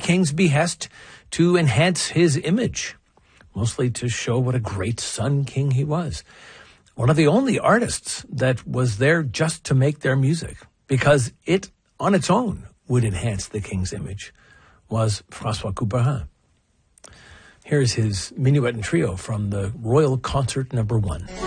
king's behest to enhance his image, mostly to show what a great Sun King he was. One of the only artists that was there just to make their music, because it, on its own, would enhance the king's image, was François Couperin. Here's his minuet and trio from the Royal Concert No. 1.